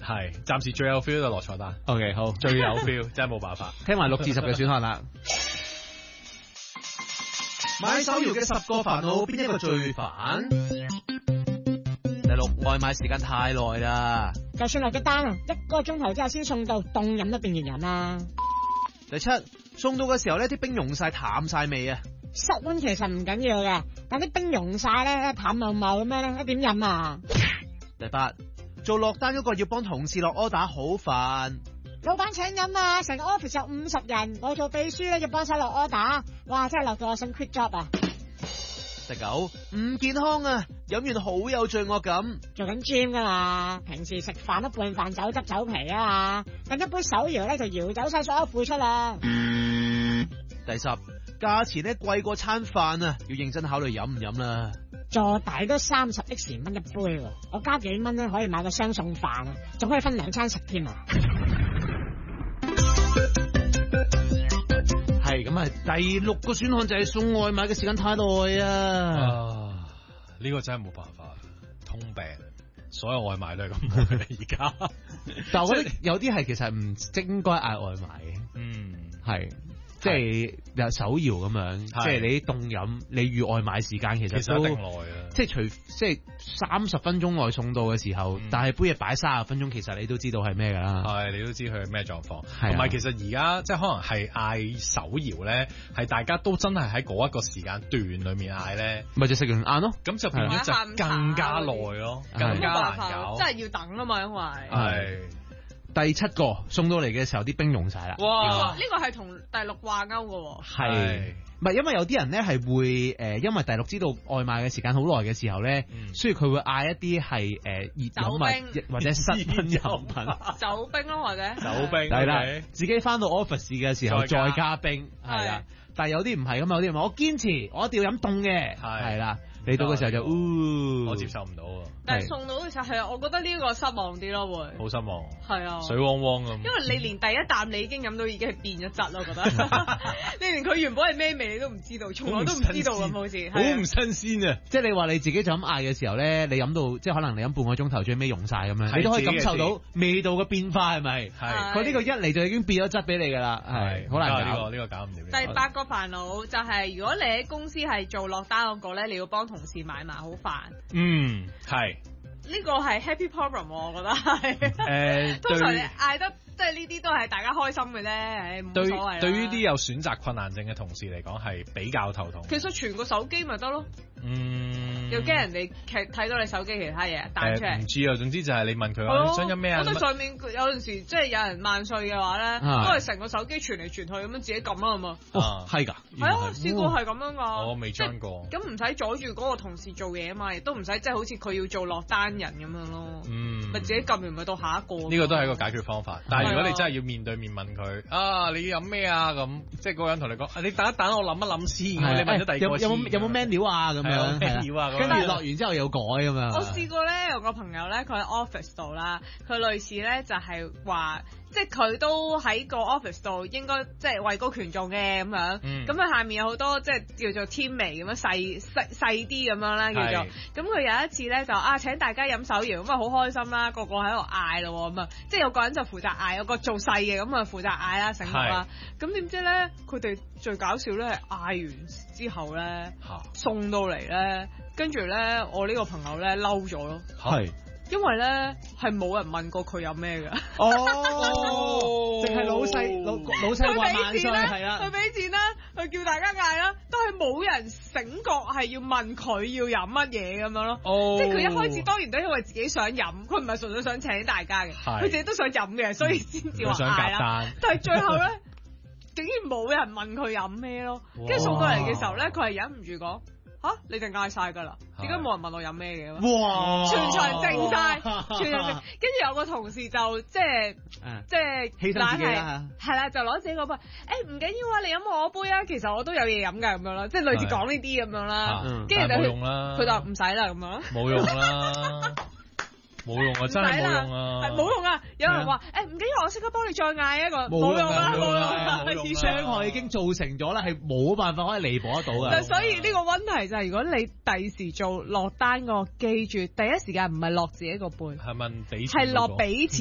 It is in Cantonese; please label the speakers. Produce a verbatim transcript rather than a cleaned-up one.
Speaker 1: 係暫時最有 feel 就落菜單。
Speaker 2: OK， 好，
Speaker 1: 最有 feel 真係冇辦法。
Speaker 2: 聽埋六至十嘅選項啦。買手搖嘅十個煩惱，邊一個最煩？第六，外賣時間太耐啦。
Speaker 3: 就算落咗單啊，一個鐘頭之後先送到，凍飲都變熱飲啦。
Speaker 2: 第七，送到嘅時候呢啲冰溶晒淡晒味啊。
Speaker 3: 室溫其實唔緊要嘅，但啲冰溶晒咧，淡茂茂咁樣咧，點飲啊？
Speaker 2: 第八，做落單嗰個要幫同事落 order 好煩。
Speaker 3: 老闆請飲啊，成個 office 有五十人，我做秘書咧要幫手落 order，哇真係落到我想 quit job 啊！
Speaker 2: 第九，唔健康啊，飲完好有罪惡感。
Speaker 3: 做緊 gym 噶嘛，平時食飯都半飯酒汁酒皮啊嘛，等一杯手搖咧就搖走晒所有付出啦。
Speaker 2: 第十，價錢咧貴過餐飯啊，要認真考慮飲唔飲啦。
Speaker 3: 坐大都三十 X 蚊一杯，我加幾蚊咧可以買個雙餸飯啊，仲可以分兩餐食添啊！
Speaker 2: 係咁啊，第六個選項就係送外賣嘅時間太耐啊！
Speaker 1: 啊，呢個真係冇辦法，通病，所有外賣都係咁嘅而家。
Speaker 2: 但係我覺得有啲係其實唔應該嗌外賣嘅，
Speaker 1: 嗯，
Speaker 2: 係。即係有手搖咁樣，即係你啲凍飲，你預外賣時間其實都
Speaker 1: 其實一定耐啊！
Speaker 2: 即係除即係三十分鐘內送到嘅時候，嗯、但係杯嘢擺三十分鐘，其實你都知道係咩㗎啦。係，
Speaker 1: 你都知佢係咩狀況。同埋其實而家即係可能係嗌手搖咧，係大家都真係喺嗰一個時間段裡面嗌咧，
Speaker 2: 咪就食完晏咯。咁
Speaker 1: 就變咗就更加耐咯，更加難搞。
Speaker 4: 真係要等啊嘛，因為
Speaker 2: 係。第七個送到嚟嘅時候，啲冰溶晒啦。
Speaker 4: 哇！呢個係同第六掛鈎嘅。
Speaker 2: 係，唔係因為有啲人咧係會誒、呃，因為第六知道外賣嘅時間好耐嘅時候咧，嗯、所以佢會嗌一啲係誒熱飲物或者室溫飲品，
Speaker 4: 酒冰咯或者
Speaker 1: 酒冰
Speaker 2: 係啦，自己翻到 office 嘅時候再加，再加冰係啦。但係有啲唔係咁嘛，有啲人話我堅持，我一定要飲凍嘅，係啦。嚟到嘅時候就，嗚，
Speaker 1: 我接受唔到啊！
Speaker 4: 但係送到嘅時候係啊，我覺得呢個失望啲咯，會
Speaker 1: 好失望，
Speaker 4: 係啊，
Speaker 1: 水汪汪咁。
Speaker 4: 因為你連第一啖你已經飲到已經係變咗質咯，我覺得你連佢原本係咩味你都唔知道，從來都唔知道咁好似，
Speaker 2: 好唔新鮮啊！即係你話你自己就咁嗌嘅時候咧，你飲到即係可能你飲半個鐘頭最尾溶晒咁樣，你都可以感受到味道嘅變化係咪？係，佢呢個一嚟就已經變咗質俾你㗎啦，係好難搞。
Speaker 1: 呢個呢個搞唔掂。
Speaker 4: 第八個煩惱就係如果你喺公司係做落單嗰個咧，你要幫同事買埋好煩。
Speaker 1: 嗯，係。
Speaker 4: 呢個係 happy problem，我覺得係。誒、
Speaker 1: 呃，
Speaker 4: 通常你嗌得即係呢啲都係大家開心嘅啫，冇所謂。
Speaker 1: 對於啲有選擇困難症嘅同事嚟講係比較頭痛。
Speaker 4: 其實傳個手機咪得咯。嗯。又驚人哋睇到你手機其他嘢彈出嚟。唔、
Speaker 1: 呃、知啊，總之就係你問佢話想飲咩啊？
Speaker 4: 我哋上面有陣時即係有人萬歲嘅話咧，啊、都係成個手機傳嚟傳去咁樣自己撳啦，係嘛？
Speaker 2: 哦，係㗎。
Speaker 4: 係啊，試過係咁樣㗎。
Speaker 1: 我未將過。
Speaker 4: 咁唔使阻住嗰個同事做嘢啊嘛，亦都唔使即係好似佢要做落單人咁樣咯。嗯。咪自己撳完咪到下一個。呢
Speaker 1: 個都係一個解決方法，但係如果你真係要面對面問佢啊，你飲咩啊咁，即係嗰個人同你講，你等一等，我諗一諗先。你問咗第二個
Speaker 2: 有冇有冇 menu 啊咁樣
Speaker 1: ？menu 啊，
Speaker 2: 跟住落完之後又改咁樣。
Speaker 4: 我試過咧，有個朋友咧，佢喺 office 度啦，佢類似咧就係話，即係佢都喺個 office 度，應該即係位高權重嘅咁樣。咁佢、嗯、下面有好多即係叫做 teammate 咁樣細細細啲咁樣啦，叫做。咁佢有一次咧就啊請大家飲手搖，咁啊好開心啦，個個喺度嗌咯咁啊，即係有個人就負責嗌，有個做細嘅咁啊負責嗌啦，醒目啦。咁點知咧，佢哋最搞笑咧係嗌完之後咧，送到嚟咧。跟住咧，我呢個朋友咧嬲咗咯，係，因為咧係冇人問過佢有咩嘅，
Speaker 2: 哦，淨係老細老老細話萬歲係啦，
Speaker 4: 佢俾錢啦，佢叫大家嗌啦，都係冇人醒覺係要問佢要飲乜嘢咁樣咯，哦，即係佢一開始當然都因為自己想飲，佢唔係純粹想請大家嘅，佢自己都想飲嘅，所以先至話嗌啦，但係最後咧竟然冇人問佢飲咩咯，跟住送到嚟嘅時候咧，佢係忍唔住講。吓、啊，你哋嗌晒㗎啦？點解冇人問我飲咩嘅？哇！全場靜晒，全場靜。跟住有個同事就即係、啊、即係
Speaker 2: 犧牲自己啦，
Speaker 4: 係啦，就攞自己個杯。誒唔緊要啊，你飲我杯啊，其實我都有嘢飲㗎咁樣啦，即係類似講呢啲咁樣啦。跟住就佢佢就唔使啦咁樣。
Speaker 1: 冇用啦。冇用啊！真係冇用啊！
Speaker 4: 係冇用啊！有人話誒唔緊要，我即刻幫你再嗌一個。冇用啊！冇用啊！
Speaker 2: 傷害已經造成咗啦，係冇辦法可以彌補得到嘅。
Speaker 4: 所以呢個問題就係，如果你第時做落單個，記住第一時間唔係落自己個杯，
Speaker 1: 係問俾錢，
Speaker 4: 係落俾錢。